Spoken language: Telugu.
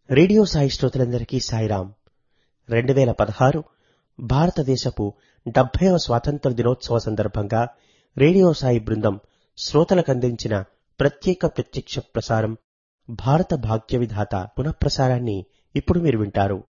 రేడియో సాయి శ్రోతలందరికీ సాయిరాం. 2016 భారతదేశపు 70వ స్వాతంత్ర దినోత్సవ సందర్భంగా రేడియో సాయి బృందం శ్రోతలకందించిన ప్రత్యక్ష ప్రసారం భారత భాగ్య విధాత పునఃప్రసారాన్ని ఇప్పుడు మీరు వింటారు.